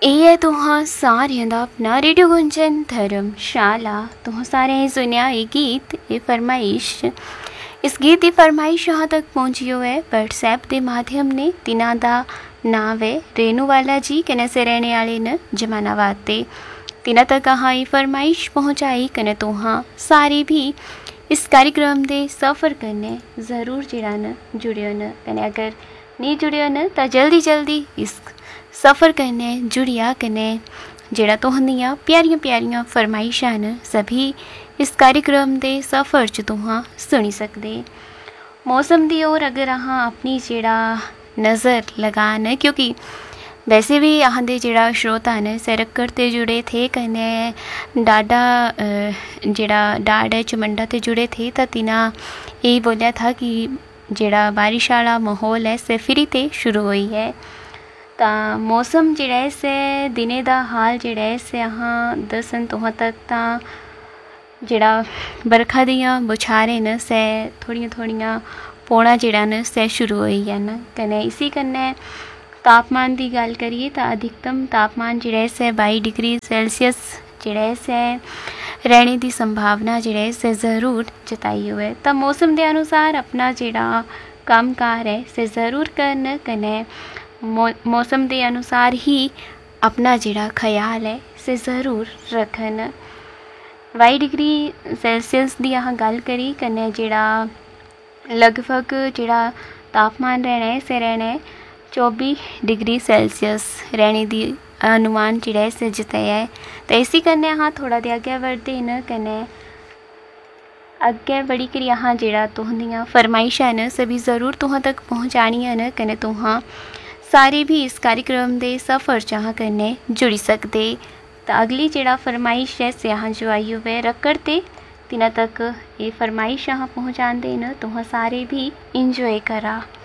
ਇਹ ਹੈ ਤੁਹਾਂ ਸਾਰਿਆਂ ਦਾ ਆਪਣਾ ਰੇਡੀਓ ਗੁੰਜਨ ਧਰਮਸ਼ਾਲਾ। तुहां सारे सुनिया ये गीत ये फरमाइश। इस गीत की फरमाइश यहाँ तक पहुँची हो है व्हाट्सएप के माध्यम ने। तिन्हां दा नाम है रेनू वाला जी, कने से रहने वाले न जमानाबाद ते। तिन्हां तक हाँ ये फरमाइश पहुँचाई कने तुहां सारे भी इस कार्यक्रम के सफ़र करने ज़रूर जिहड़ा न जुड़ियो न, कने अगर नहीं जुड़ियो न तो जल्दी जल्दी इस सफ़र करने जुड़िया कने जेड़ा तुहां प्यारियां प्यारियां फरमाइशां न सभी इस कार्यक्रम के सफ़र च तुहां सुनी सकते। मौसम की ओर अगर अहाँ अपनी जेड़ा नज़र लगान, क्योंकि वैसे भी अहाँ दे जेड़ा श्रोता न सरक्कड़ ते जुड़े थे कने डाडा जेड़ा डाड है चमंडा ते जुड़े थे, तो तिना यही बोलिया था कि जेड़ा बारिश वाला माहौल है से फिर ते शुरू हुई है। तो मौसम जिहड़ा है से दिने दा हाल जिहड़ा है से अहाँ दसन तुहां तक ता जिहड़ा बरखा दियां बुछारें न से थोड़ियां थोड़ियां पौना जिहड़ा न से शुरू होई है न। कने इसी कन्नै तापमान की गल करिए तो अधिकतम तापमान जिहड़ा है से 22 डिग्री सेल्सियस जिहड़ा है से रहने की संभावना जिहड़ा है से ज़रूर जताई हुई है। तो मौसम के अनुसार अपना जिहड़ा काम कार है से ज़रूर करन, कने मौसम के अनुसार ही अपना जिहड़ा ख्याल है से ज़रूर रखन। 22 डिग्री सेल्सियस की अहाँ गल करी कने जिहड़ा लगभग जिहड़ा तापमान रहना है से रहना है 24 डिग्री सेल्सियस रहने की अनुमान जिहड़ा है से जताया है। तो इसी कन्नै अहाँ थोड़ा दे अग्गै बढ़दे न, कने अग्गै बढ़ी करी अहाँ जिहड़ा तुहां फरमाइशां न सभी ज़रूर तुहां तक पहुँचानियां न, कने तुहां सारे भी इस कार्यक्रम के सफ़र चाह करने जुड़ी सकते। तो अगली जेड़ा फरमाइश है से अहाँ जो आई हुए रक्कड़ ते तिना तक ये फरमाइश अहाँ पहुँचा देन, तुहां सारे भी इंजॉय करा।